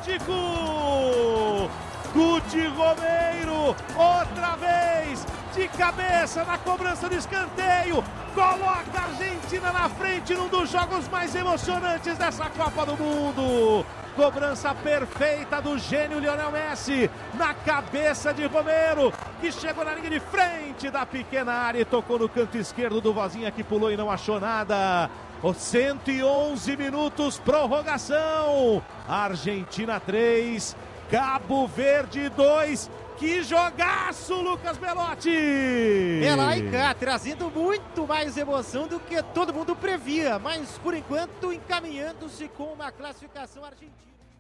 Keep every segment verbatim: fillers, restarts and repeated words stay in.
México! Guti Romero, outra vez, de cabeça na cobrança do escanteio, coloca a Argentina na frente num dos jogos mais emocionantes dessa Copa do Mundo. Cobrança perfeita do gênio Lionel Messi, na cabeça de Romero, que chegou na linha de frente da pequena área e tocou no canto esquerdo do Vozinha, que pulou e não achou nada. Os cento e onze minutos, prorrogação. Argentina três, Cabo Verde dois. Que jogaço, Lucas Belotti! É lá e cá, trazendo muito mais emoção do que todo mundo previa, mas por enquanto encaminhando-se com uma classificação argentina.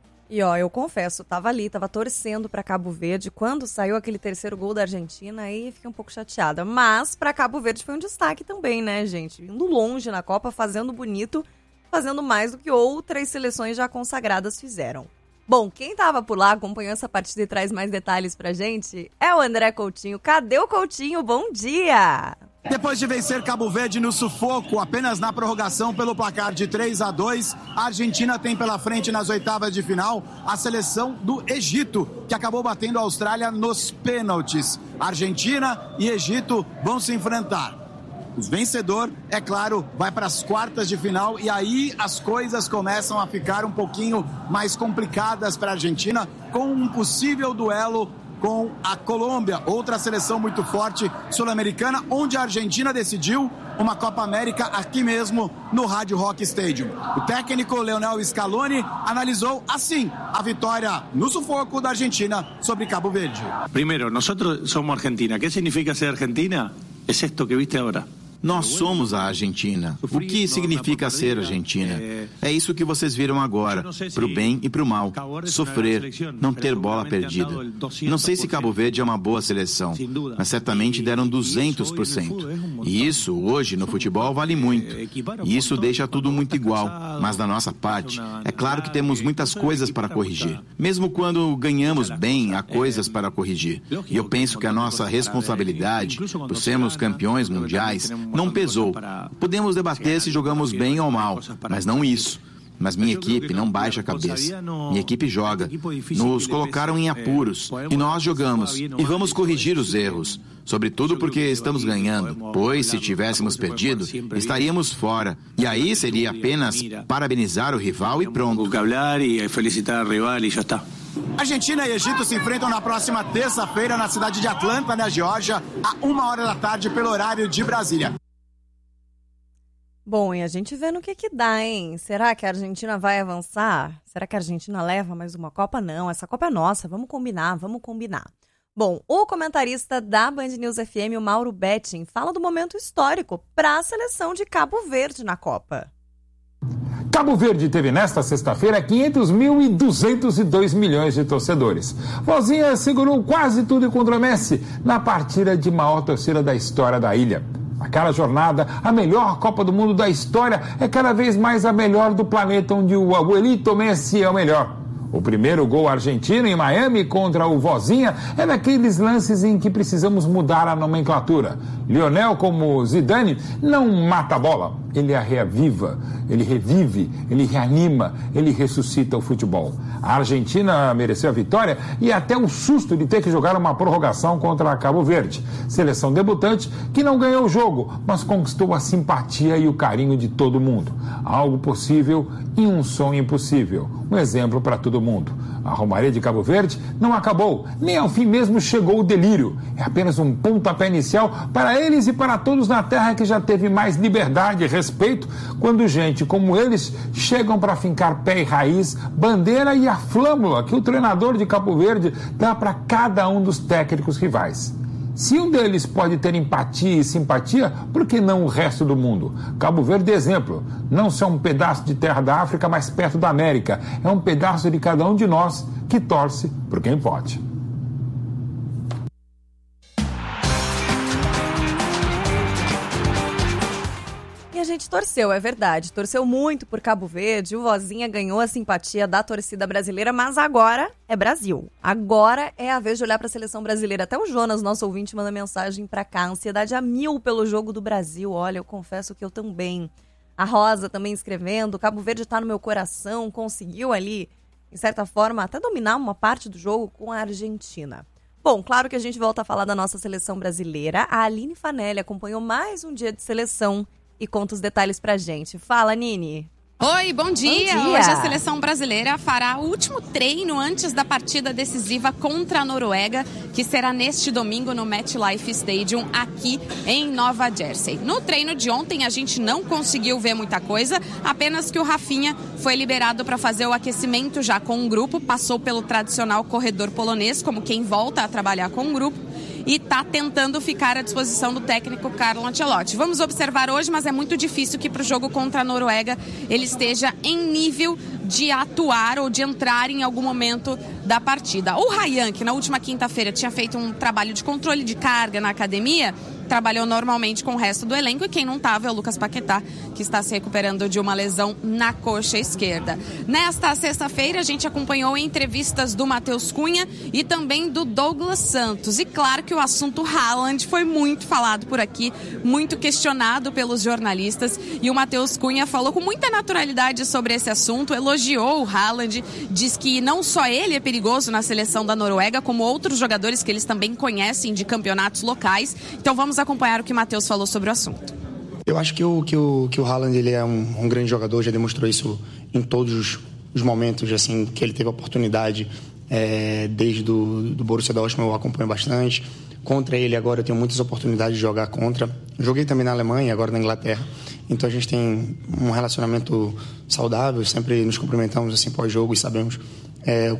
E ó, eu confesso, tava ali, tava torcendo pra Cabo Verde. Quando saiu aquele terceiro gol da Argentina, aí fiquei um pouco chateada. Mas pra Cabo Verde foi um destaque também, né, gente? Indo longe na Copa, fazendo bonito, fazendo mais do que outras seleções já consagradas fizeram. Bom, quem tava por lá, acompanhou essa partida e traz mais detalhes pra gente, é o André Coutinho. Cadê o Coutinho? Bom dia! Depois de vencer Cabo Verde no sufoco, apenas na prorrogação pelo placar de três a dois, a Argentina tem pela frente nas oitavas de final a seleção do Egito, que acabou batendo a Austrália nos pênaltis. Argentina e Egito vão se enfrentar. O vencedor, é claro, vai para as quartas de final e aí as coisas começam a ficar um pouquinho mais complicadas para a Argentina, com um possível duelo com a Colômbia, outra seleção muito forte sul-americana, onde a Argentina decidiu uma Copa América aqui mesmo no Rádio Rock Stadium. O técnico Leonel Scaloni analisou assim a vitória no sufoco da Argentina sobre Cabo Verde. Primeiro, nós somos Argentina. O que significa ser Argentina? É isto que viste agora. Nós somos a Argentina. O que significa ser Argentina? É isso que vocês viram agora, pro bem e pro mal. Sofrer, não ter bola perdida. Não sei se Cabo Verde é uma boa seleção, mas certamente deram duzentos por cento. E isso, hoje, no futebol, vale muito. E isso deixa tudo muito igual. Mas da nossa parte, é claro que temos muitas coisas para corrigir. Mesmo quando ganhamos bem, há coisas para corrigir. E eu penso que a nossa responsabilidade, por sermos campeões mundiais, não pesou. Podemos debater se jogamos bem ou mal, mas não isso. Mas minha equipe não baixa a cabeça. Minha equipe joga. Nos colocaram em apuros. E nós jogamos. E vamos corrigir os erros. Sobretudo porque estamos ganhando. Pois, se tivéssemos perdido, estaríamos fora. E aí seria apenas parabenizar o rival e pronto. E felicitar o rival e já está. Argentina e Egito se enfrentam na próxima terça-feira na cidade de Atlanta, na Geórgia, a uma hora da tarde pelo horário de Brasília. Bom, e a gente vê no que que dá, hein? Será que a Argentina vai avançar? Será que a Argentina leva mais uma Copa? Não, essa Copa é nossa, vamos combinar, vamos combinar. Bom, o comentarista da Band News F M, o Mauro Betting, fala do momento histórico para a seleção de Cabo Verde na Copa. Cabo Verde teve nesta sexta-feira quinhentos mil e duzentos e dois milhões de torcedores. Vozinha segurou quase tudo contra o Messi na partida de maior torcida da história da ilha. Aquela jornada, a melhor Copa do Mundo da história, é cada vez mais a melhor do planeta, onde o abuelito Messi é o melhor. O primeiro gol argentino em Miami contra o Vozinha é daqueles lances em que precisamos mudar a nomenclatura. Lionel, como Zidane, não mata a bola, ele a reaviva, ele revive, ele reanima, ele ressuscita o futebol. A Argentina mereceu a vitória e até o susto de ter que jogar uma prorrogação contra a Cabo Verde. Seleção debutante que não ganhou o jogo, mas conquistou a simpatia e o carinho de todo mundo. Algo possível e um sonho impossível. Um exemplo para todo mundo. A Romaria de Cabo Verde não acabou, nem ao fim mesmo chegou o delírio. É apenas um pontapé inicial para eles e para todos na terra que já teve mais liberdade e respeito quando gente como eles chegam para fincar pé e raiz, bandeira e a flâmula que o treinador de Cabo Verde dá para cada um dos técnicos rivais. Se um deles pode ter empatia e simpatia, por que não o resto do mundo? Cabo Verde é exemplo. Não só um pedaço de terra da África, mas perto da América. É um pedaço de cada um de nós que torce por quem pode. A gente torceu, é verdade, torceu muito por Cabo Verde, o Vozinha ganhou a simpatia da torcida brasileira, mas agora é Brasil. Agora é a vez de olhar para a seleção brasileira. Até o Jonas, nosso ouvinte, manda mensagem para cá, ansiedade a mil pelo jogo do Brasil. Olha, eu confesso que eu também. A Rosa também escrevendo, Cabo Verde tá no meu coração, conseguiu ali em certa forma, até dominar uma parte do jogo com a Argentina. Bom, claro que a gente volta a falar da nossa seleção brasileira. A Aline Fanelli acompanhou mais um dia de seleção e conta os detalhes pra gente. Fala, Nini! Oi, bom dia. Bom dia! Hoje a seleção brasileira fará o último treino antes da partida decisiva contra a Noruega, que será neste domingo no MetLife Stadium, aqui em Nova Jersey. No treino de ontem a gente não conseguiu ver muita coisa, apenas que o Rafinha foi liberado para fazer o aquecimento já com o grupo, passou pelo tradicional corredor polonês, como quem volta a trabalhar com o grupo, e está tentando ficar à disposição do técnico Carlo Ancelotti. Vamos observar hoje, mas é muito difícil que para o jogo contra a Noruega ele esteja em nível de atuar ou de entrar em algum momento da partida. O Ryan, que na última quinta-feira tinha feito um trabalho de controle de carga na academia, trabalhou normalmente com o resto do elenco, e quem não estava é o Lucas Paquetá, que está se recuperando de uma lesão na coxa esquerda. Nesta sexta-feira, a gente acompanhou entrevistas do Matheus Cunha e também do Douglas Santos. E claro que o assunto Haaland foi muito falado por aqui, muito questionado pelos jornalistas, e o Matheus Cunha falou com muita naturalidade sobre esse assunto, elogiou o Haaland, diz que não só ele é perigoso na seleção da Noruega, como outros jogadores que eles também conhecem de campeonatos locais. Então vamos acompanhar o que o Matheus falou sobre o assunto. Eu acho que o, que o, que o Haaland ele é um, um grande jogador, já demonstrou isso em todos os, os momentos assim, que ele teve a oportunidade, é, desde do, do Borussia Dortmund eu acompanho bastante. Contra ele agora eu tenho muitas oportunidades de jogar contra. Joguei também na Alemanha, agora na Inglaterra. Então a gente tem um relacionamento saudável, sempre nos cumprimentamos assim pós-jogo e sabemos é,